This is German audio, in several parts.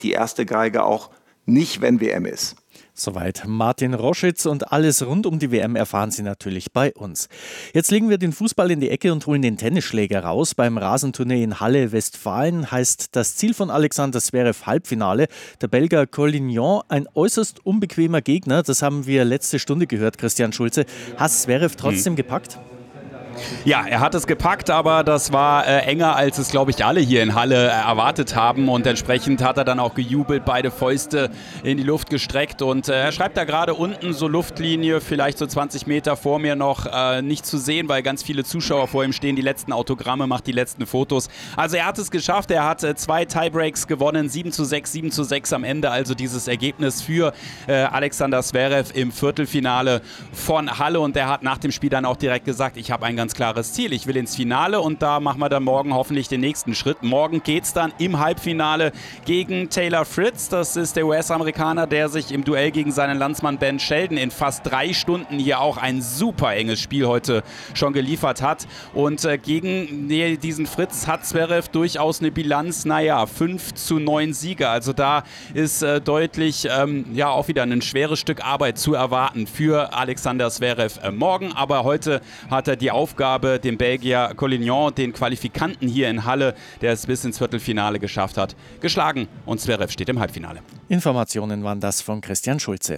die erste Geige auch nicht, wenn WM ist. Soweit Martin Roschitz, und alles rund um die WM erfahren Sie natürlich bei uns. Jetzt legen wir den Fußball in die Ecke und holen den Tennisschläger raus. Beim Rasenturnier in Halle, Westfalen heißt das Ziel von Alexander Zverev Halbfinale. Der Belgier Collignon, ein äußerst unbequemer Gegner, das haben wir letzte Stunde gehört, Christian Schulze. Hat Zverev trotzdem gepackt? Ja, er hat es gepackt, aber das war enger, als es, glaube ich, alle hier in Halle erwartet haben. Und entsprechend hat er dann auch gejubelt, beide Fäuste in die Luft gestreckt. Und er schreibt da gerade unten, so Luftlinie, vielleicht so 20 Meter vor mir noch, nicht zu sehen, weil ganz viele Zuschauer vor ihm stehen. Die letzten Autogramme, macht die letzten Fotos. Also er hat es geschafft. Er hat 2 Tiebreaks gewonnen, 7:6, 7:6 am Ende. Also dieses Ergebnis für Alexander Zverev im Viertelfinale von Halle. Und er hat nach dem Spiel dann auch direkt gesagt, ich habe ein ganz klares Ziel. Ich will ins Finale und da machen wir dann morgen hoffentlich den nächsten Schritt. Morgen geht es dann im Halbfinale gegen Taylor Fritz. Das ist der US-Amerikaner, der sich im Duell gegen seinen Landsmann Ben Shelton in fast 3 Stunden hier auch ein super enges Spiel heute schon geliefert hat. Und gegen diesen Fritz hat Zverev durchaus eine Bilanz, 5:9 Siege. Also da ist deutlich auch wieder ein schweres Stück Arbeit zu erwarten für Alexander Zverev morgen. Aber heute hat er die Aufgabe, den Belgier Collignon, den Qualifikanten hier in Halle, der es bis ins Viertelfinale geschafft hat, geschlagen. Und Zverev steht im Halbfinale. Informationen waren das von Christian Schulze.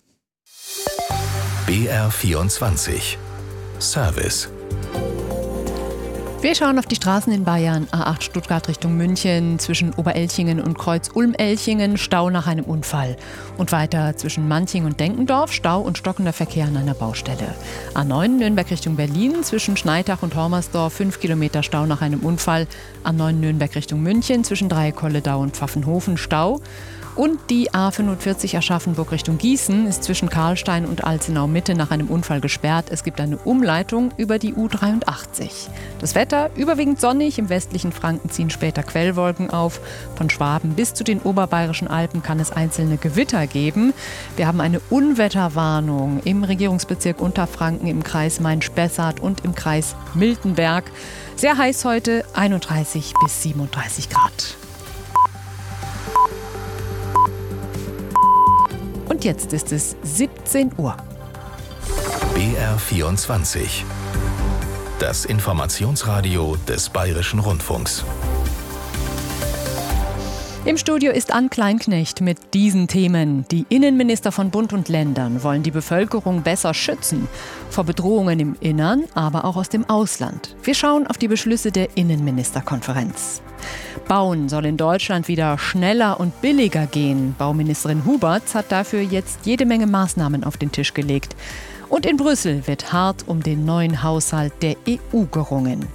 BR24 Service. Wir schauen auf die Straßen in Bayern. A8 Stuttgart Richtung München, zwischen Oberelchingen und Kreuz Ulm-Elchingen, Stau nach einem Unfall. Und weiter zwischen Manching und Denkendorf, Stau und stockender Verkehr an einer Baustelle. A9 Nürnberg Richtung Berlin, zwischen Schneitach und Hormersdorf, 5 Kilometer Stau nach einem Unfall. A9 Nürnberg Richtung München, zwischen Dreieck-Kolledau und Pfaffenhofen, Stau. Und die A45 Aschaffenburg Richtung Gießen ist zwischen Karlstein und Alzenau-Mitte nach einem Unfall gesperrt. Es gibt eine Umleitung über die U83. Das Wetter überwiegend sonnig, im westlichen Franken ziehen später Quellwolken auf. Von Schwaben bis zu den oberbayerischen Alpen kann es einzelne Gewitter geben. Wir haben eine Unwetterwarnung im Regierungsbezirk Unterfranken, im Kreis Main-Spessart und im Kreis Miltenberg. Sehr heiß heute, 31 bis 37 Grad. Und jetzt ist es 17 Uhr. BR24. Das Informationsradio des Bayerischen Rundfunks. Im Studio ist Ann Kleinknecht mit diesen Themen. Die Innenminister von Bund und Ländern wollen die Bevölkerung besser schützen. Vor Bedrohungen im Innern, aber auch aus dem Ausland. Wir schauen auf die Beschlüsse der Innenministerkonferenz. Bauen soll in Deutschland wieder schneller und billiger gehen. Bauministerin Huberts hat dafür jetzt jede Menge Maßnahmen auf den Tisch gelegt. Und in Brüssel wird hart um den neuen Haushalt der EU gerungen.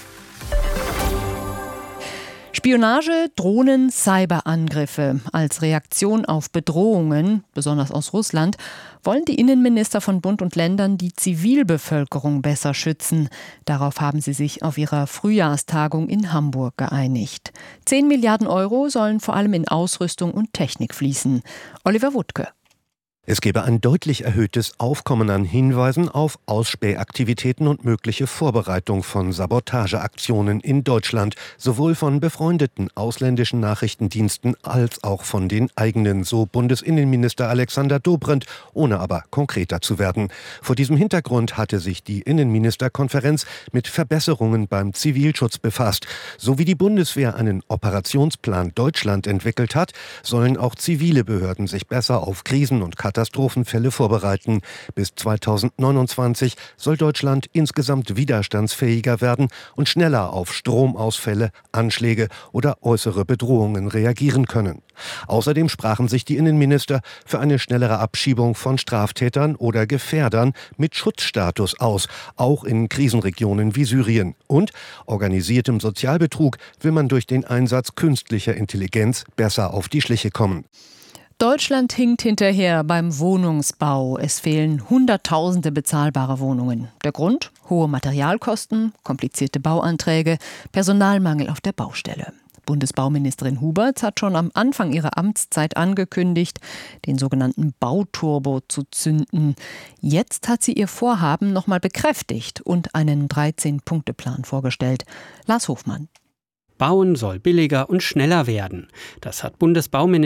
Spionage, Drohnen, Cyberangriffe. Als Reaktion auf Bedrohungen, besonders aus Russland, wollen die Innenminister von Bund und Ländern die Zivilbevölkerung besser schützen. Darauf haben sie sich auf ihrer Frühjahrstagung in Hamburg geeinigt. 10 Milliarden Euro sollen vor allem in Ausrüstung und Technik fließen. Oliver Wuttke. Es gebe ein deutlich erhöhtes Aufkommen an Hinweisen auf Ausspähaktivitäten und mögliche Vorbereitung von Sabotageaktionen in Deutschland, sowohl von befreundeten ausländischen Nachrichtendiensten als auch von den eigenen, so Bundesinnenminister Alexander Dobrindt, ohne aber konkreter zu werden. Vor diesem Hintergrund hatte sich die Innenministerkonferenz mit Verbesserungen beim Zivilschutz befasst. So wie die Bundeswehr einen Operationsplan Deutschland entwickelt hat, sollen auch zivile Behörden sich besser auf Krisen und Katastrophenfälle vorbereiten. Bis 2029 soll Deutschland insgesamt widerstandsfähiger werden und schneller auf Stromausfälle, Anschläge oder äußere Bedrohungen reagieren können. Außerdem sprachen sich die Innenminister für eine schnellere Abschiebung von Straftätern oder Gefährdern mit Schutzstatus aus, auch in Krisenregionen wie Syrien. Und organisiertem Sozialbetrug will man durch den Einsatz künstlicher Intelligenz besser auf die Schliche kommen. Deutschland hinkt hinterher beim Wohnungsbau. Es fehlen Hunderttausende bezahlbare Wohnungen. Der Grund? Hohe Materialkosten, komplizierte Bauanträge, Personalmangel auf der Baustelle. Bundesbauministerin Huberts hat schon am Anfang ihrer Amtszeit angekündigt, den sogenannten Bauturbo zu zünden. Jetzt hat sie ihr Vorhaben nochmal bekräftigt und einen 13-Punkte-Plan vorgestellt. Lars Hofmann. Bauen soll billiger und schneller werden. Das hat Bundesbauministerin